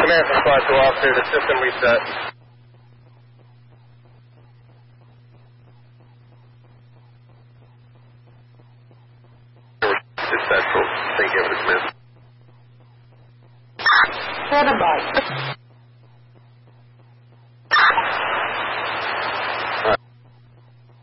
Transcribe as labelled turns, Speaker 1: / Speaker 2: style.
Speaker 1: Command from Squad 2 officer, the system reset.
Speaker 2: Dispatch, take care of the command.
Speaker 3: Stand by.